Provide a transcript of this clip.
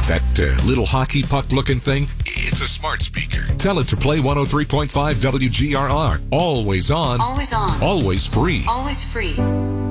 That little hockey puck-looking thing? It's a smart speaker. Tell it to play 103.5 WGRR. Always on. Always on. Always free. Always free.